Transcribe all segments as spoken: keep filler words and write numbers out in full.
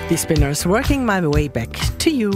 Die Spinners, Working My Way Back to You.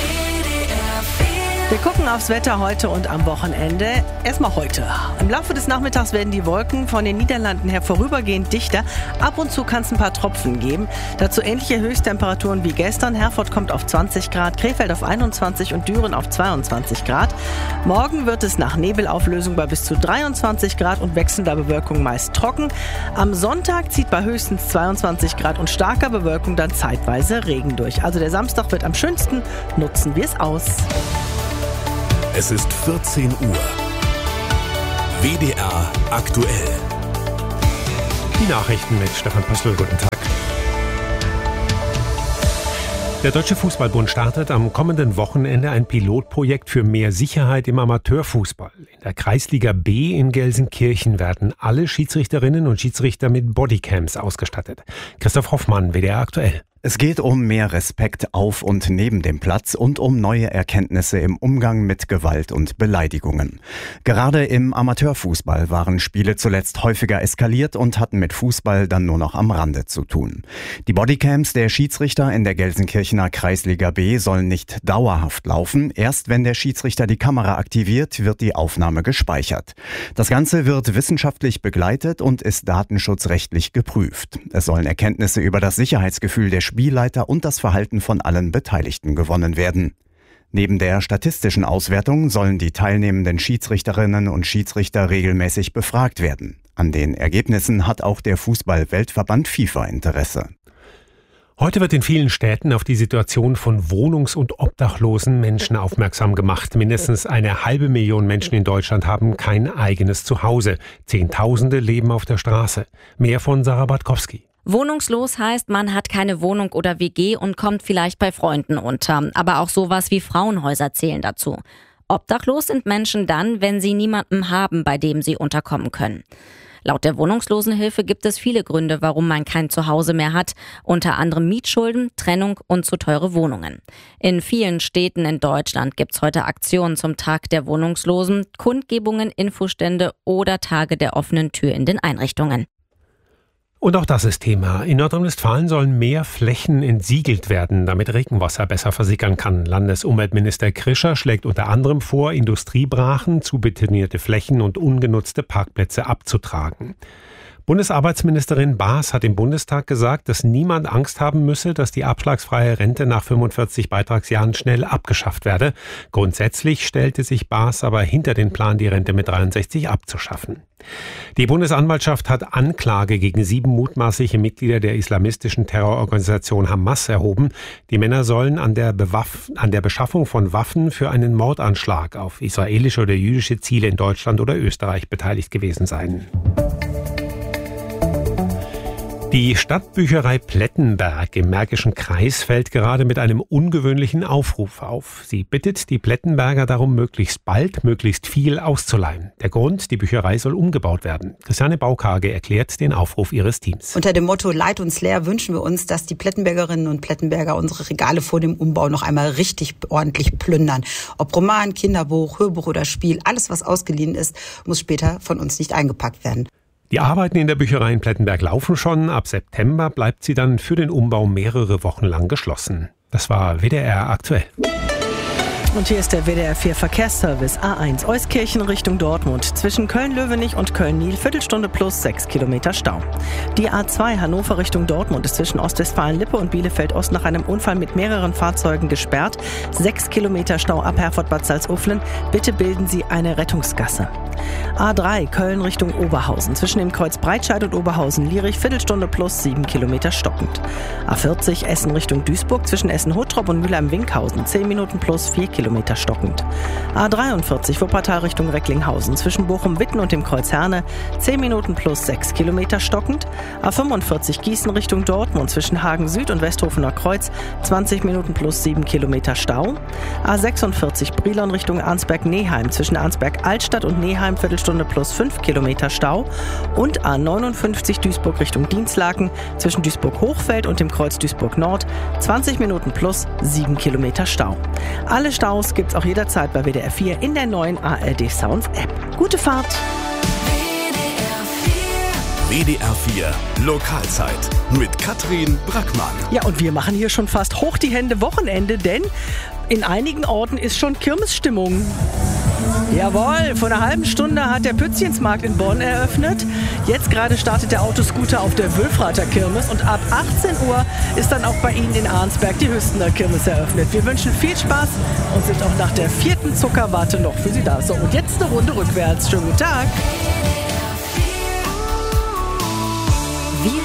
Wir gucken aufs Wetter heute und am Wochenende. Erstmal heute. Im Laufe des Nachmittags werden die Wolken von den Niederlanden her vorübergehend dichter. Ab und zu kann es ein paar Tropfen geben. Dazu ähnliche Höchsttemperaturen wie gestern. Herford kommt auf zwanzig Grad, Krefeld auf einundzwanzig und Düren auf zweiundzwanzig Grad. Morgen wird es nach Nebelauflösung bei bis zu dreiundzwanzig Grad und wechselnder Bewölkung meist trocken. Am Sonntag zieht bei höchstens zweiundzwanzig Grad und starker Bewölkung dann zeitweise Regen durch. Also der Samstag wird am schönsten. Nutzen wir es aus. Es ist vierzehn Uhr. W D R aktuell. Die Nachrichten mit Stefan Pöstl. Guten Tag. Der Deutsche Fußballbund startet am kommenden Wochenende ein Pilotprojekt für mehr Sicherheit im Amateurfußball. In der Kreisliga B in Gelsenkirchen werden alle Schiedsrichterinnen und Schiedsrichter mit Bodycams ausgestattet. Christoph Hoffmann, W D R aktuell. Es geht um mehr Respekt auf und neben dem Platz und um neue Erkenntnisse im Umgang mit Gewalt und Beleidigungen. Gerade im Amateurfußball waren Spiele zuletzt häufiger eskaliert und hatten mit Fußball dann nur noch am Rande zu tun. Die Bodycams der Schiedsrichter in der Gelsenkirchener Kreisliga B sollen nicht dauerhaft laufen. Erst wenn der Schiedsrichter die Kamera aktiviert, wird die Aufnahme gespeichert. Das Ganze wird wissenschaftlich begleitet und ist datenschutzrechtlich geprüft. Es sollen Erkenntnisse über das Sicherheitsgefühl der Spielleiter und das Verhalten von allen Beteiligten gewonnen werden. Neben der statistischen Auswertung sollen die teilnehmenden Schiedsrichterinnen und Schiedsrichter regelmäßig befragt werden. An den Ergebnissen hat auch der Fußball-Weltverband FIFA Interesse. Heute wird in vielen Städten auf die Situation von wohnungs- und obdachlosen Menschen aufmerksam gemacht. Mindestens eine halbe Million Menschen in Deutschland haben kein eigenes Zuhause. Zehntausende leben auf der Straße. Mehr von Sarah Bartkowski. Wohnungslos heißt, man hat keine Wohnung oder W G und kommt vielleicht bei Freunden unter. Aber auch sowas wie Frauenhäuser zählen dazu. Obdachlos sind Menschen dann, wenn sie niemanden haben, bei dem sie unterkommen können. Laut der Wohnungslosenhilfe gibt es viele Gründe, warum man kein Zuhause mehr hat. Unter anderem Mietschulden, Trennung und zu teure Wohnungen. In vielen Städten in Deutschland gibt es heute Aktionen zum Tag der Wohnungslosen, Kundgebungen, Infostände oder Tage der offenen Tür in den Einrichtungen. Und auch das ist Thema. In Nordrhein-Westfalen sollen mehr Flächen entsiegelt werden, damit Regenwasser besser versickern kann. Landesumweltminister Krischer schlägt unter anderem vor, Industriebrachen, zubetonierte Flächen und ungenutzte Parkplätze abzutragen. Bundesarbeitsministerin Baas hat im Bundestag gesagt, dass niemand Angst haben müsse, dass die abschlagsfreie Rente nach fünfundvierzig Beitragsjahren schnell abgeschafft werde. Grundsätzlich stellte sich Baas aber hinter den Plan, die Rente mit dreiundsechzig abzuschaffen. Die Bundesanwaltschaft hat Anklage gegen sieben mutmaßliche Mitglieder der islamistischen Terrororganisation Hamas erhoben. Die Männer sollen an der, Bewaff- an der Beschaffung von Waffen für einen Mordanschlag auf israelische oder jüdische Ziele in Deutschland oder Österreich beteiligt gewesen sein. Die Stadtbücherei Plettenberg im Märkischen Kreis fällt gerade mit einem ungewöhnlichen Aufruf auf. Sie bittet die Plettenberger darum, möglichst bald, möglichst viel auszuleihen. Der Grund, die Bücherei soll umgebaut werden. Christiane Baukage erklärt den Aufruf ihres Teams. Unter dem Motto Leid uns leer wünschen wir uns, dass die Plettenbergerinnen und Plettenberger unsere Regale vor dem Umbau noch einmal richtig ordentlich plündern. Ob Roman, Kinderbuch, Hörbuch oder Spiel, alles was ausgeliehen ist, muss später von uns nicht eingepackt werden. Die Arbeiten in der Bücherei in Plettenberg laufen schon. Ab September bleibt sie dann für den Umbau mehrere Wochen lang geschlossen. Das war W D R aktuell. Und hier ist der W D R vier Verkehrsservice A eins Euskirchen Richtung Dortmund. Zwischen Köln-Löwenich und Köln-Nil Viertelstunde plus sechs Kilometer Stau. Die A zwei Hannover Richtung Dortmund ist zwischen Ostwestfalen-Lippe und Bielefeld-Ost nach einem Unfall mit mehreren Fahrzeugen gesperrt. Sechs Kilometer Stau ab Herford-Bad Salzuflen. Bitte bilden Sie eine Rettungsgasse. A drei Köln Richtung Oberhausen. Zwischen dem Kreuz Breitscheid und Oberhausen-Lierich Viertelstunde plus sieben Kilometer stockend. A vierzig Essen Richtung Duisburg. Zwischen Essen-Hottrop und Mülheim-Winkhausen zehn Minuten plus vier Kilometer stockend. A dreiundvierzig Wuppertal Richtung Recklinghausen. Zwischen Bochum-Witten und dem Kreuz Herne zehn Minuten plus sechs Kilometer stockend. A fünfundvierzig Gießen Richtung Dortmund. Zwischen Hagen Süd und Westhofener Kreuz zwanzig Minuten plus sieben Kilometer Stau. A sechsundvierzig Brilon Richtung Arnsberg-Neheim. Zwischen Arnsberg-Altstadt und Neheim Viertelstunde plus fünf Kilometer Stau. Und A neunundfünfzig Duisburg Richtung Dienstlaken. Zwischen Duisburg-Hochfeld und dem Kreuz Duisburg-Nord zwanzig Minuten plus sieben Kilometer Stau. Alle Staus gibt's auch jederzeit bei W D R vier in der neuen A R D Sounds App. Gute Fahrt! W D R vier W D R vier Lokalzeit mit Katrin Brackmann. Ja, und wir machen hier schon fast hoch die Hände Wochenende, denn in einigen Orten ist schon Kirmesstimmung. Jawohl, vor einer halben Stunde hat der Pützchensmarkt in Bonn eröffnet. Jetzt gerade startet der Autoscooter auf der Wülfrather Kirmes und ab achtzehn Uhr ist dann auch bei Ihnen in Arnsberg die Hüstener Kirmes eröffnet. Wir wünschen viel Spaß und sind auch nach der vierten Zuckerwatte noch für Sie da. So, und jetzt eine Runde rückwärts. Schönen guten Tag.